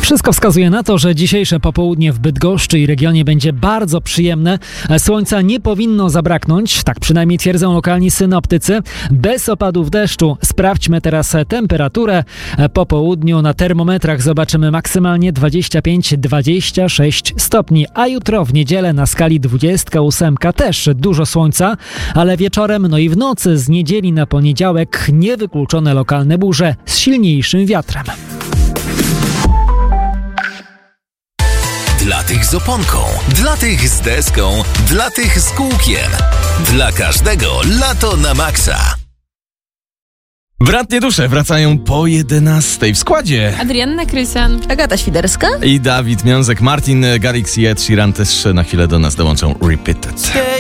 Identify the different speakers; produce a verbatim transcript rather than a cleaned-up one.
Speaker 1: Wszystko wskazuje na to, że dzisiejsze popołudnie w Bydgoszczy i regionie będzie bardzo przyjemne. Słońca nie powinno zabraknąć, tak przynajmniej twierdzą lokalni synoptycy. Bez opadów deszczu. Sprawdźmy teraz temperaturę. Po południu na termometrach zobaczymy maksymalnie dwadzieścia pięć dwadzieścia sześć stopni, a jutro w niedzielę na skali dwudziestka ósemka też dużo słońca, ale wieczorem, no i w nocy z niedzieli na poniedziałek niewykluczone lokalne burze z silniejszym wiatrem.
Speaker 2: Dla tych z oponką, dla tych z deską, dla tych z kółkiem. Dla każdego lato na maksa.
Speaker 3: Bratnie dusze wracają po jedenastej w składzie.
Speaker 4: Adrianna Krysian,
Speaker 5: Agata Świderska
Speaker 3: I Dawid Miązek, Martin Garrix i Ed Sheeran też na chwilę do nas dołączą Repeated.